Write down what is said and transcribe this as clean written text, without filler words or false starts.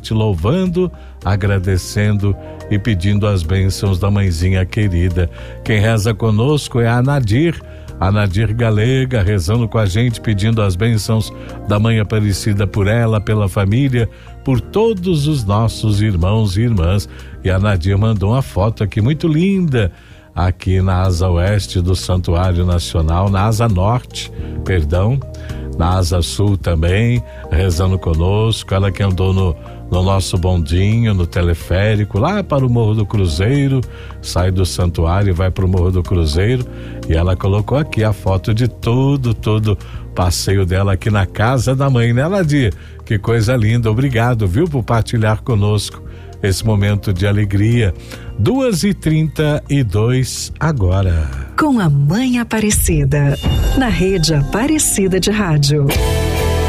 forte, louvando, agradecendo e pedindo as bênçãos da mãezinha querida. Quem reza conosco é a Nadir Galega, rezando com a gente, pedindo as bênçãos da Mãe Aparecida por ela, pela família, por todos os nossos irmãos e irmãs. E a Nadir mandou uma foto aqui muito linda, aqui na asa oeste do Santuário Nacional, na asa norte, perdão, na asa sul também, rezando conosco. Ela que andou no nosso bondinho, no teleférico, lá para o Morro do Cruzeiro, sai do santuário e vai para o Morro do Cruzeiro, e ela colocou aqui a foto de todo passeio dela aqui na casa da mãe, né, Nadir? Que coisa linda, obrigado, viu, por partilhar conosco esse momento de alegria. 2h32 agora. Com a Mãe Aparecida, na Rede Aparecida de Rádio.